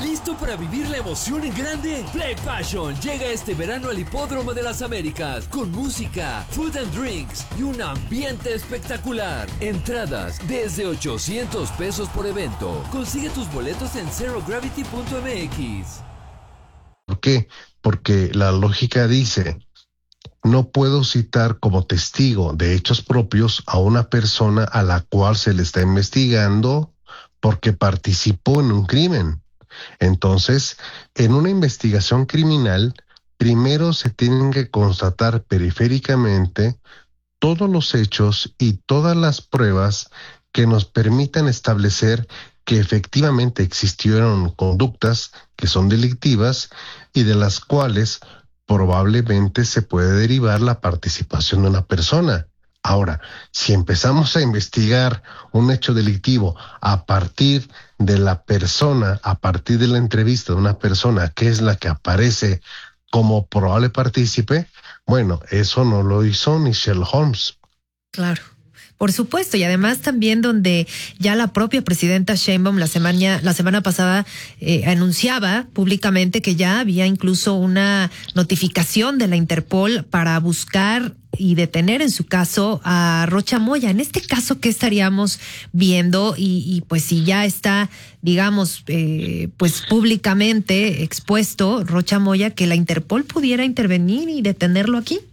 ¿Listo para vivir la emoción en grande? Play Passion llega este verano al Hipódromo de las Américas con música, food and drinks y un ambiente espectacular. Entradas desde $800 por evento. Consigue tus boletos en zerogravity.mx. ¿Por qué? Porque la lógica dice, no puedo citar como testigo de hechos propios a una persona a la cual se le está investigando porque participó en un crimen. Entonces, en una investigación criminal, primero se tienen que constatar periféricamente todos los hechos y todas las pruebas que nos permitan establecer que efectivamente existieron conductas que son delictivas y de las cuales probablemente se puede derivar la participación de una persona. Ahora, si empezamos a investigar un hecho delictivo a partir de la persona, a partir de la entrevista de una persona que es la que aparece como probable partícipe, bueno, eso no lo hizo ni Sherlock Holmes. Claro. Por supuesto, y además también donde ya la propia presidenta Sheinbaum la semana pasada anunciaba públicamente que ya había incluso una notificación de la Interpol para buscar y detener en su caso a Rocha Moya. En este caso, ¿qué estaríamos viendo? Y pues si ya está, digamos, pues públicamente expuesto Rocha Moya, que la Interpol pudiera intervenir y detenerlo aquí.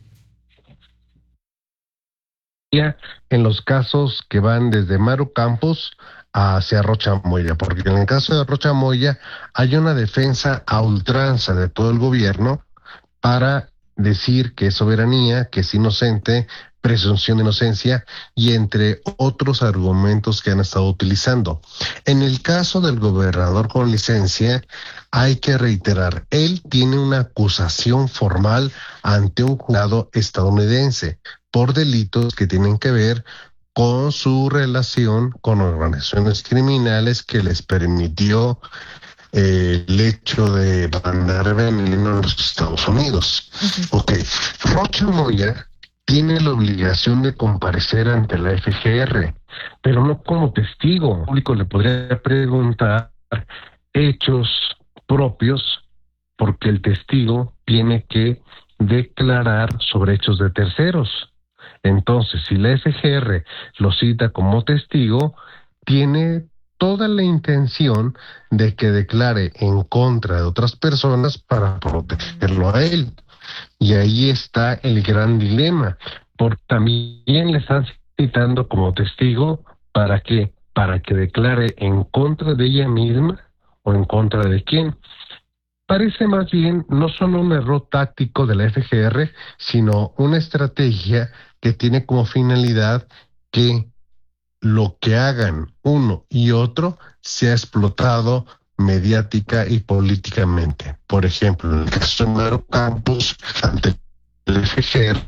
En los casos que van desde Maru Campos hacia Rocha Moya, porque en el caso de Rocha Moya hay una defensa a ultranza de todo el gobierno para decir que es soberanía, que es inocente, presunción de inocencia y entre otros argumentos que han estado utilizando. En el caso del gobernador con licencia, hay que reiterar, él tiene una acusación formal ante un juzgado estadounidense por delitos que tienen que ver con su relación con organizaciones criminales que les permitió el hecho de mandar veneno a los Estados Unidos. Ok, Rocha Moya tiene la obligación de comparecer ante la FGR, pero no como testigo. El público le podría preguntar hechos propios porque el testigo tiene que declarar sobre hechos de terceros. Entonces, si la FGR lo cita como testigo, tiene toda la intención de que declare en contra de otras personas para protegerlo a él. Y ahí está el gran dilema, porque también le están citando como testigo ¿para qué? Para que declare en contra de ella misma o en contra de quién. Parece más bien no solo un error táctico de la FGR, sino una estrategia que tiene como finalidad que lo que hagan uno y otro sea explotado mediática y políticamente. Por ejemplo, en el caso de Maru Campos, ante el FGR,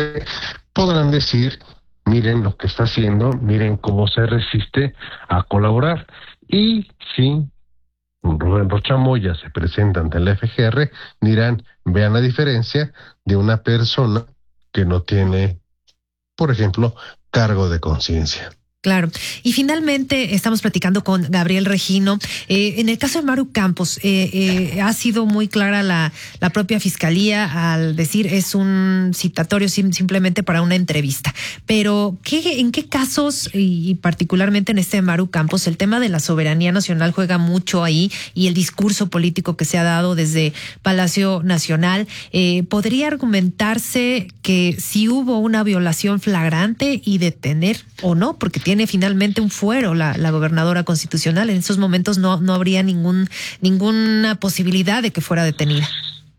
podrán decir, miren lo que está haciendo, miren cómo se resiste a colaborar. Y si Rubén Rocha Moya se presenta ante el FGR, dirán, vean la diferencia de una persona que no tiene, por ejemplo, cargo de conciencia. Claro. Y finalmente estamos platicando con Gabriel Regino. En el caso de Maru Campos, ha sido muy clara la propia fiscalía al decir es un citatorio simplemente para una entrevista. Pero ¿en qué casos, y particularmente en este de Maru Campos, el tema de la soberanía nacional juega mucho ahí y el discurso político que se ha dado desde Palacio Nacional? ¿Podría argumentarse que si hubo una violación flagrante y detener o no? Porque tiene finalmente un fuero la gobernadora constitucional. En esos momentos no habría ninguna posibilidad de que fuera detenida.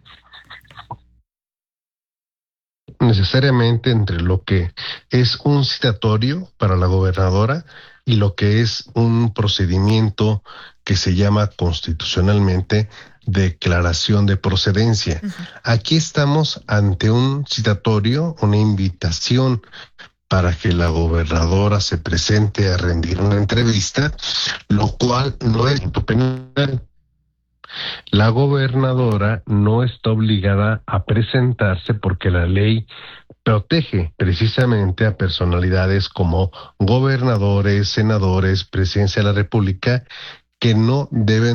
Necesariamente entre lo que es un citatorio para la gobernadora y lo que es un procedimiento que se llama constitucionalmente declaración de procedencia. Aquí estamos ante un citatorio, una invitación para que la gobernadora se presente a rendir una entrevista, lo cual no es delito penal. La gobernadora no está obligada a presentarse porque la ley protege precisamente a personalidades como gobernadores, senadores, presidencia de la República, que no deben